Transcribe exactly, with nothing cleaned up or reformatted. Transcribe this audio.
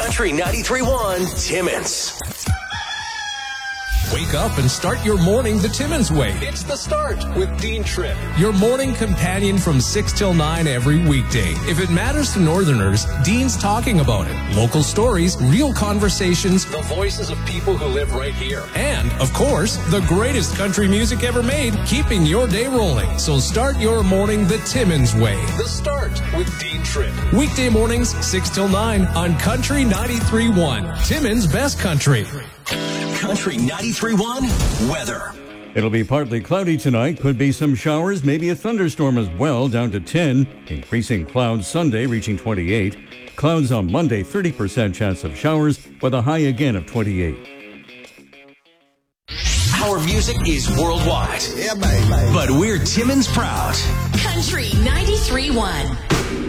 Country ninety-three point one, Timmins. Wake up and start your morning the Timmins way. It's The Start with Dean Tripp. Your morning companion from six till nine every weekday. If it matters to Northerners, Dean's talking about it. Local stories, real conversations, The voices of people who live right here. and, of course, the greatest country music ever made, keeping your day rolling. So start your morning the Timmins way. The Start with Dean Tripp. Weekday mornings, six till nine on Country ninety-three point one. Timmins' best country. Country ninety-three point one, weather. It'll be partly cloudy tonight. Could be some showers, maybe a thunderstorm as well, down to ten. Increasing clouds Sunday, reaching twenty-eight. Clouds on Monday, thirty percent chance of showers, with a high again of twenty-eight. Our music is worldwide. Yeah, baby. But we're Timmins proud. Country ninety-three point one.